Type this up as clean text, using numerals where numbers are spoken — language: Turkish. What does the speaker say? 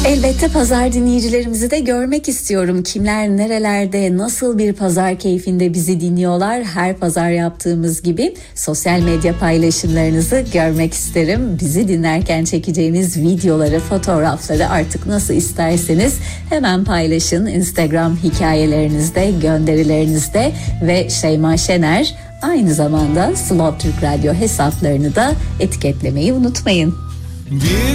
Elbette pazar dinleyicilerimizi de görmek istiyorum. Kimler nerelerde, nasıl bir pazar keyfinde bizi dinliyorlar? Her pazar yaptığımız gibi sosyal medya paylaşımlarınızı görmek isterim. Bizi dinlerken çekeceğiniz videoları, fotoğrafları artık nasıl isterseniz hemen paylaşın. Instagram hikayelerinizde, gönderilerinizde ve Şeyma Şener aynı zamanda Slow Türk Radyo hesaplarını da etiketlemeyi unutmayın.